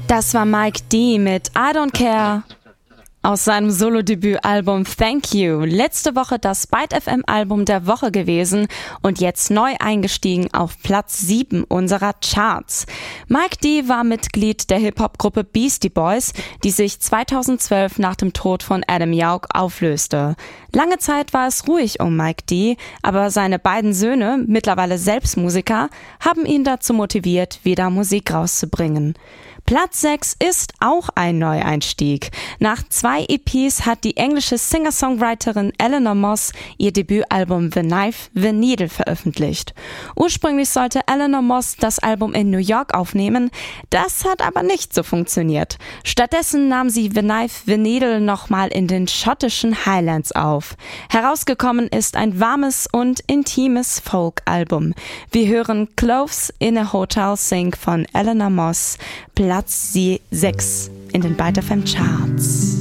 Das war Mike D. mit I Don't Care aus seinem Solo-Debütalbum Thank You. Letzte Woche das Byte FM Album der Woche gewesen und jetzt neu eingestiegen auf Platz 7 unserer Charts. Mike D. war Mitglied der Hip-Hop-Gruppe Beastie Boys, die sich 2012 nach dem Tod von Adam Yauch auflöste. Lange Zeit war es ruhig um Mike D., aber seine beiden Söhne, mittlerweile selbst Musiker, haben ihn dazu motiviert, wieder Musik rauszubringen. Platz 6 ist auch ein Neueinstieg. Nach 2 EPs hat die englische Singer-Songwriterin Eleanor Moss ihr Debütalbum The Knife, The Needle veröffentlicht. Ursprünglich sollte Eleanor Moss das Album in New York aufnehmen, das hat aber nicht so funktioniert. Stattdessen nahm sie The Knife, The Needle nochmal in den schottischen Highlands auf. Herausgekommen ist ein warmes und intimes Folk-Album. Wir hören Clothes in a Hotel Sink von Eleanor Moss, Platz 6 in den Byte FM Charts.